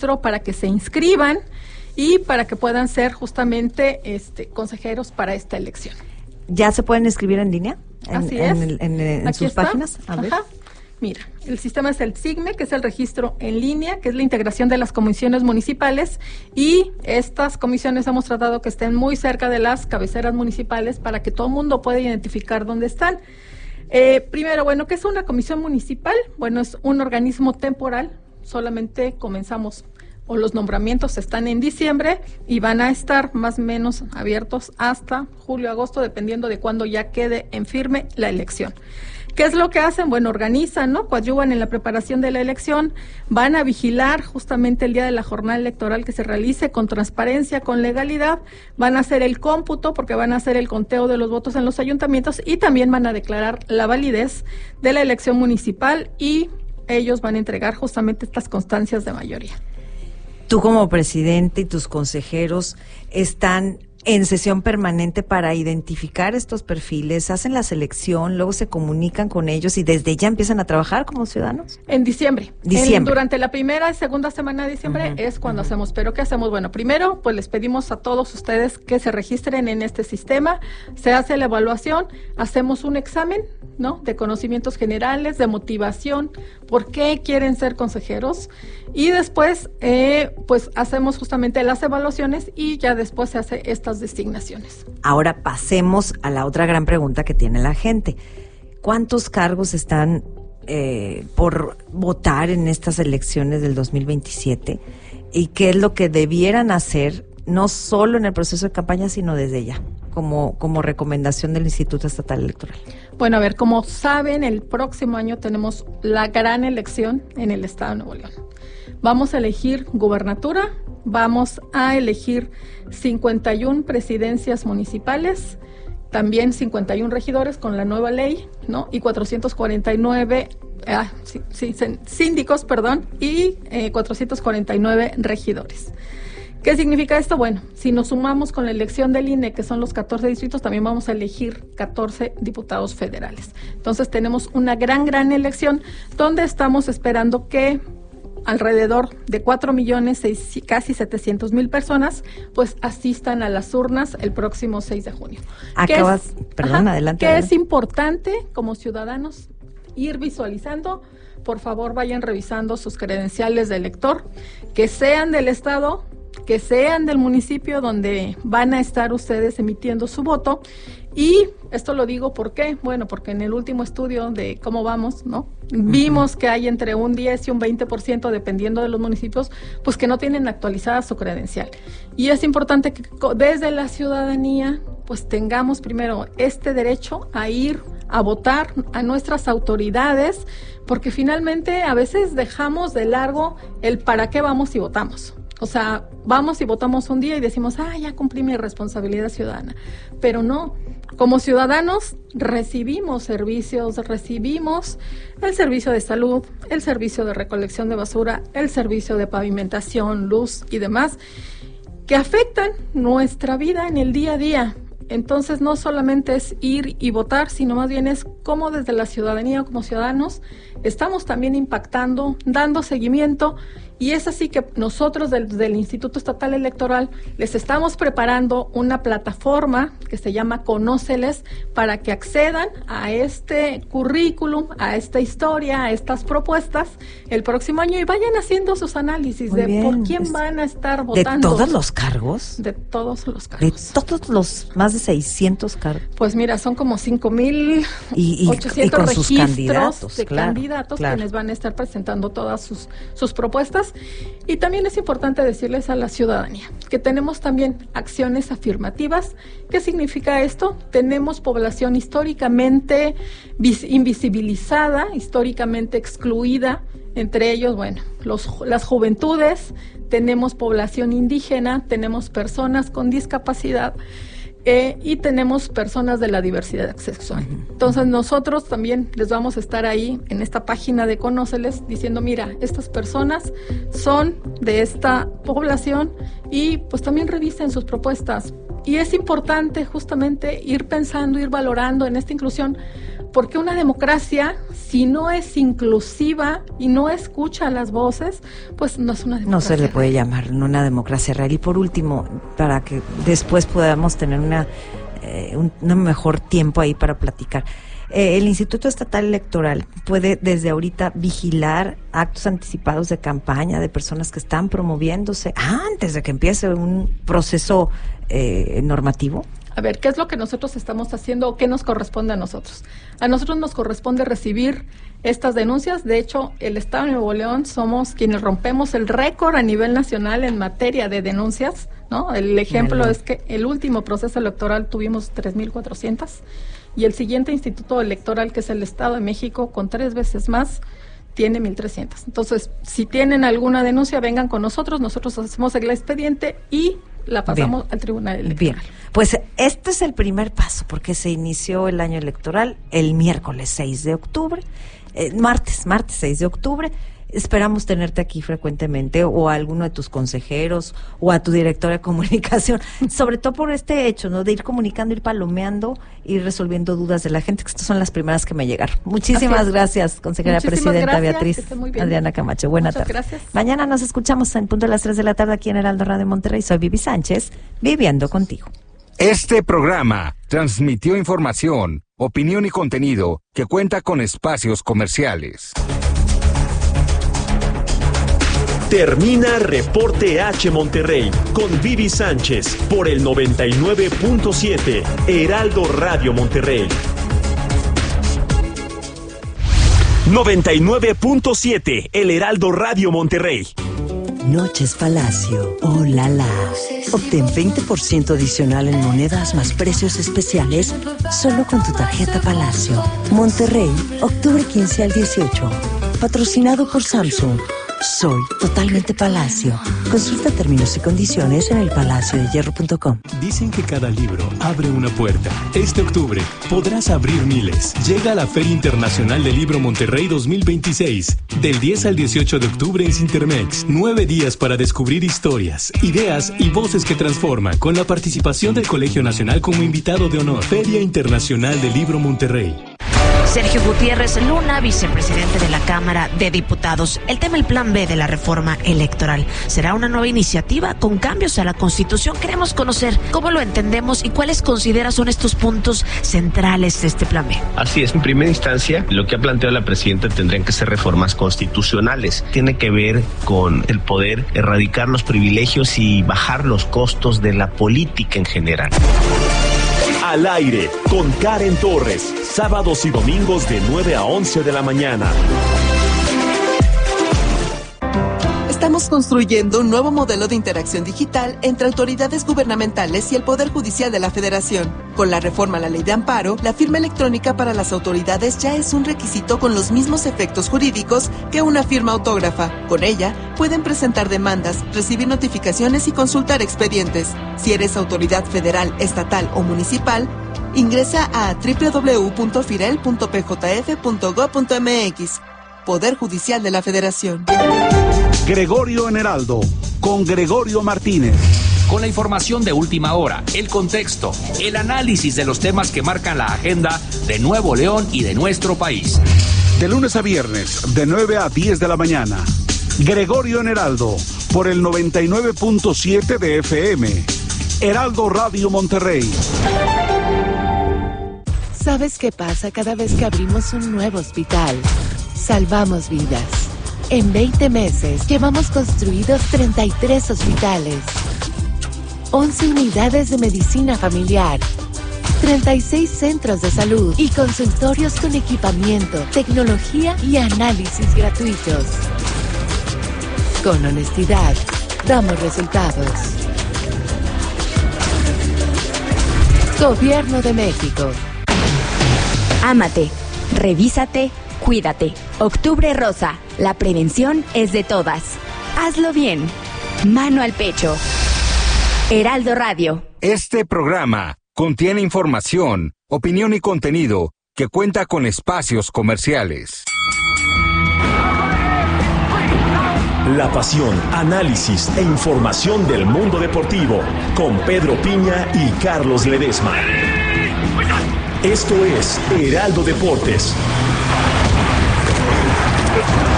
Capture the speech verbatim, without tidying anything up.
registro para que se inscriban y para que puedan ser justamente este, consejeros para esta elección. ¿Ya se pueden inscribir en línea? En, Así en, es. el- en, en Aquí sus está. páginas. A ver. Ajá. Mira, el sistema es el SIGME, que es el registro en línea, que es la integración de las comisiones municipales, y estas comisiones hemos tratado que estén muy cerca de las cabeceras municipales para que todo el mundo pueda identificar dónde están. Eh, primero, bueno, ¿qué es una comisión municipal? Bueno, es un organismo temporal, solamente comenzamos, o los nombramientos están en diciembre y van a estar más o menos abiertos hasta julio, agosto, dependiendo de cuándo ya quede en firme la elección. ¿Qué es lo que hacen? Bueno, organizan, ¿no? Coadyuvan en la preparación de la elección, van a vigilar justamente el día de la jornada electoral que se realice con transparencia, con legalidad, van a hacer el cómputo porque van a hacer el conteo de los votos en los ayuntamientos y también van a declarar la validez de la elección municipal y ellos van a entregar justamente estas constancias de mayoría. Tú como presidente y tus consejeros están en sesión permanente para identificar estos perfiles, hacen la selección, luego se comunican con ellos y desde ya empiezan a trabajar como ciudadanos. En diciembre. Diciembre. En- durante la primera y segunda semana de diciembre Ujú, es cuando ujú. hacemos. Pero ¿qué hacemos? Bueno, primero, pues les pedimos a todos ustedes que se registren en este sistema, se hace la evaluación, hacemos un examen, ¿no? De conocimientos generales, de motivación, por qué quieren ser consejeros, y después, eh, pues hacemos justamente las evaluaciones y ya después se hace estas designaciones. Ahora pasemos a la otra gran pregunta que tiene la gente. ¿Cuántos cargos están eh, por votar en estas elecciones del dos mil veintisiete? ¿Y qué es lo que debieran hacer, no solo en el proceso de campaña, sino desde ya, como, como recomendación del Instituto Estatal Electoral? Bueno, a ver, como saben, el próximo año tenemos la gran elección en el Estado de Nuevo León. Vamos a elegir gubernatura, vamos a elegir cincuenta y una presidencias municipales, también cincuenta y uno regidores con la nueva ley, ¿no? Y cuatrocientos cuarenta y nueve ah, sí, sí, síndicos, perdón, y eh, cuatrocientos cuarenta y nueve regidores. ¿Qué significa esto? Bueno, si nos sumamos con la elección del I N E, que son los catorce distritos, también vamos a elegir catorce diputados federales. Entonces tenemos una gran, gran elección donde estamos esperando que alrededor de cuatro millones, seis, casi setecientos mil personas, pues asistan a las urnas el próximo seis de junio. Acabas, es, perdón, ajá, adelante. Que adelante. es importante como ciudadanos ir visualizando. Por favor, vayan revisando sus credenciales de elector, que sean del estado, que sean del municipio donde van a estar ustedes emitiendo su voto. Y esto lo digo ¿por qué? Bueno, porque en el último estudio de cómo vamos, ¿no? Vimos que hay entre un diez y un veinte por ciento, dependiendo de los municipios, pues que no tienen actualizada su credencial. Y es importante que desde la ciudadanía, pues tengamos primero este derecho a ir a votar a nuestras autoridades, porque finalmente a veces dejamos de largo el para qué vamos y votamos. O sea, vamos y votamos un día y decimos, ah, ya cumplí mi responsabilidad ciudadana. Pero no, como ciudadanos recibimos servicios, recibimos el servicio de salud, el servicio de recolección de basura, el servicio de pavimentación, luz y demás, que afectan nuestra vida en el día a día. Entonces no solamente es ir y votar, sino más bien es cómo desde la ciudadanía, como ciudadanos, estamos también impactando, dando seguimiento. Y es así que nosotros del, del Instituto Estatal Electoral les estamos preparando una plataforma que se llama Conóceles para que accedan a este currículum, a esta historia, a estas propuestas el próximo año y vayan haciendo sus análisis Muy de bien. por quién Es- van a estar ¿De votando. todos los cargos? De todos los De cargos. todos los más de seiscientos cargos. Pues mira, son como cinco mil Y, y- ochocientos y con sus registros candidatos, de claro, candidatos claro. quienes van a estar presentando todas sus, sus propuestas. Y también es importante decirles a la ciudadanía que tenemos también acciones afirmativas. ¿Qué significa esto? Tenemos población históricamente vis- invisibilizada, históricamente excluida, entre ellos, bueno, los, las juventudes, tenemos población indígena, tenemos personas con discapacidad. Eh, y tenemos personas de la diversidad sexual. Entonces nosotros también les vamos a estar ahí en esta página de Conóceles diciendo, mira, estas personas son de esta población y pues también revisen sus propuestas. Y es importante justamente ir pensando, ir valorando en esta inclusión, Porque una democracia, si no es inclusiva y no escucha las voces, pues no es una democracia. No se le puede real. llamar una democracia real. Y por último, para que después podamos tener una, eh, un una mejor tiempo ahí para platicar, eh, el Instituto Estatal Electoral puede desde ahorita vigilar actos anticipados de campaña de personas que están promoviéndose antes de que empiece un proceso eh, normativo. A ver, ¿qué es lo que nosotros estamos haciendo o qué nos corresponde a nosotros? A nosotros nos corresponde recibir estas denuncias. De hecho, el Estado de Nuevo León somos quienes rompemos el récord a nivel nacional en materia de denuncias, ¿no? El ejemplo Bueno. es que el último proceso electoral tuvimos tres mil cuatrocientas y el siguiente instituto electoral, que es el Estado de México, con tres veces más, tiene mil trescientas. Entonces, si tienen alguna denuncia, vengan con nosotros, nosotros hacemos el expediente y la pasamos Bien. al Tribunal Electoral. Bien, pues este es el primer paso, porque se inició el año electoral el miércoles seis de octubre, eh, martes, martes seis de octubre. Esperamos tenerte aquí frecuentemente, o a alguno de tus consejeros, o a tu directora de comunicación, sobre todo por este hecho, ¿no? De ir comunicando, ir palomeando, ir resolviendo dudas de la gente, que estas son las primeras que me llegaron. Muchísimas gracias, consejera Muchísimas presidenta gracias, Beatriz Adriana Camacho. Buena Muchas tarde. Gracias. Mañana nos escuchamos en punto de las tres de la tarde aquí en Heraldo Radio Monterrey. Soy Vivi Sánchez, viviendo contigo. Este programa transmitió información, opinión y contenido que cuenta con espacios comerciales. Termina Reporte H Monterrey con Vivi Sánchez por el noventa y nueve punto siete Heraldo Radio Monterrey. noventa y nueve punto siete El Heraldo Radio Monterrey. Noches Palacio, oh la la. Obtén veinte por ciento adicional en monedas más precios especiales solo con tu tarjeta Palacio. Monterrey, octubre quince al dieciocho. Patrocinado por Samsung. Soy totalmente Palacio. Consulta términos y condiciones en el palacio de hierro punto com. Dicen que cada libro abre una puerta. Este octubre podrás abrir miles. Llega a la Feria Internacional del Libro Monterrey dos mil veintiséis. Del diez al dieciocho de octubre en Cintermex. Nueve días para descubrir historias, ideas y voces que transforman, con la participación del Colegio Nacional como invitado de honor. Feria Internacional del Libro Monterrey. Sergio Gutiérrez Luna, vicepresidente de la Cámara de Diputados. El tema, el plan B de la reforma electoral. Será una nueva iniciativa con cambios a la Constitución. Queremos conocer cómo lo entendemos y cuáles considera son estos puntos centrales de este plan B. Así es, en primera instancia, lo que ha planteado la presidenta tendrían que ser reformas constitucionales. Tiene que ver con el poder erradicar los privilegios y bajar los costos de la política en general. Al aire con Karen Torres, sábados y domingos de nueve a once de la mañana. Estamos construyendo un nuevo modelo de interacción digital entre autoridades gubernamentales y el Poder Judicial de la Federación. Con la reforma a la Ley de Amparo, la firma electrónica para las autoridades ya es un requisito con los mismos efectos jurídicos que una firma autógrafa. Con ella, pueden presentar demandas, recibir notificaciones y consultar expedientes. Si eres autoridad federal, estatal o municipal, ingresa a doble u doble u doble u punto firel punto p j f punto gob punto m x. Poder Judicial de la Federación. Gregorio en Heraldo, con Gregorio Martínez. Con la información de última hora, el contexto, el análisis de los temas que marcan la agenda de Nuevo León y de nuestro país. De lunes a viernes, de nueve a diez de la mañana. Gregorio en Heraldo, por el noventa y nueve punto siete de F M. Heraldo Radio Monterrey. ¿Sabes qué pasa cada vez que abrimos un nuevo hospital? Salvamos vidas. En veinte meses llevamos construidos treinta y tres hospitales, once unidades de medicina familiar, treinta y seis centros de salud y consultorios con equipamiento, tecnología y análisis gratuitos. Con honestidad, damos resultados. Gobierno de México. Ámate, revísate, cuídate. Octubre Rosa, la prevención es de todas. Hazlo bien. Mano al pecho. Heraldo Radio. Este programa contiene información, opinión y contenido que cuenta con espacios comerciales. La pasión, análisis e información del mundo deportivo con Pedro Piña y Carlos Ledesma. Esto es Heraldo Deportes.